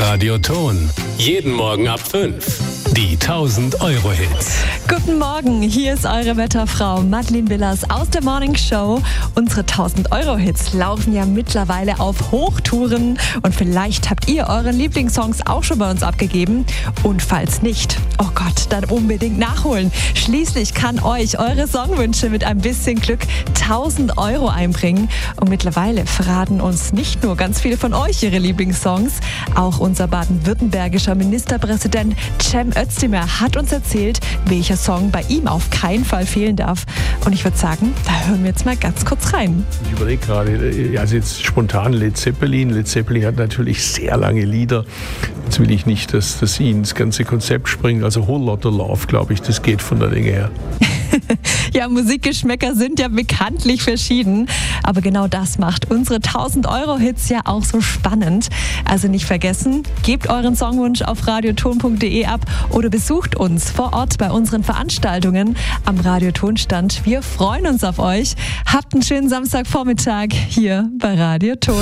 Radio Ton. Jeden Morgen ab 5. Die 1000-Euro-Hits. Guten Morgen, hier ist eure Wetterfrau Madeleine Willers aus der Morning Show. Unsere 1000-Euro-Hits laufen ja mittlerweile auf Hochtouren. Und vielleicht habt ihr eure Lieblingssongs auch schon bei uns abgegeben. Und falls nicht, oh Gott, dann unbedingt nachholen. Schließlich kann euch eure Songwünsche mit ein bisschen Glück 1000 Euro einbringen. Und mittlerweile verraten uns nicht nur ganz viele von euch ihre Lieblingssongs. Auch unser baden-württembergischer Ministerpräsident Cem Özdemir hat uns erzählt, welcher Song bei ihm auf keinen Fall fehlen darf. Und ich würde sagen, da hören wir jetzt mal ganz kurz rein. Ich überlege gerade, also jetzt spontan Led Zeppelin. Led Zeppelin hat natürlich sehr lange Lieder. Jetzt will ich nicht, dass sie ins ganze Konzept springen. Also Whole Lotta Love, glaube ich, das geht von der Länge her. Ja, Musikgeschmäcker sind ja bekanntlich verschieden. Aber genau das macht unsere 1000-Euro-Hits ja auch so spannend. Also nicht vergessen, gebt euren Songwunsch auf radioton.de ab oder besucht uns vor Ort bei unseren Veranstaltungen am Radioton-Stand. Wir freuen uns auf euch. Habt einen schönen Samstagvormittag hier bei Radio Ton.